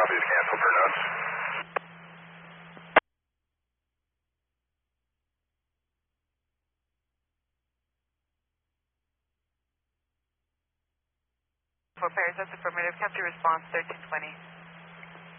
Copy is canceled for notes. For pairs, that's affirmative. Capture response 1320.